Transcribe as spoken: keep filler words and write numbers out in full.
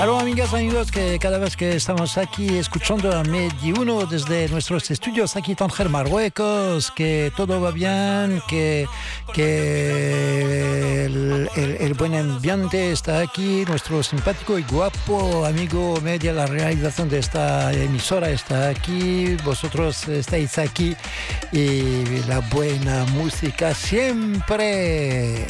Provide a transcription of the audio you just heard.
Hola amigas, amigos, que cada vez que estamos aquí escuchando a Medi uno desde nuestros estudios aquí en Tánger, Marruecos, que todo va bien, que, que el, el, el buen ambiente está aquí, nuestro simpático y guapo amigo Media, la realización de esta emisora está aquí, vosotros estáis aquí y la buena música siempre.